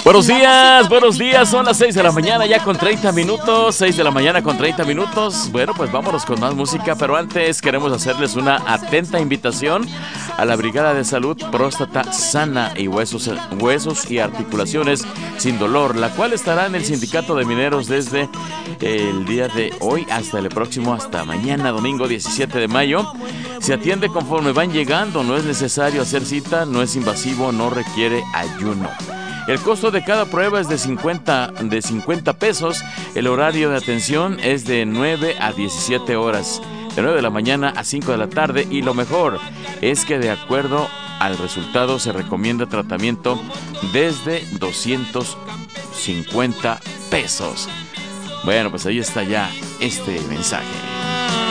Buenos días, son las 6 de la mañana ya con 30 minutos, 6 de la mañana con 30 minutos. Bueno, pues vámonos con más música, pero antes queremos hacerles una atenta invitación a la Brigada de Salud Próstata Sana y Huesos y Articulaciones Sin Dolor, la cual estará en el Sindicato de Mineros desde el día de hoy hasta mañana, domingo 17 de mayo. Se atiende conforme van llegando, no es necesario hacer cita, no es invasivo, no requiere ayuno. El costo de cada prueba es de 50 pesos. El horario de atención es de 9 a 17 horas, de 9 de la mañana a 5 de la tarde. Y lo mejor es que de acuerdo al resultado se recomienda tratamiento desde 250 pesos. Bueno, pues ahí está ya este mensaje.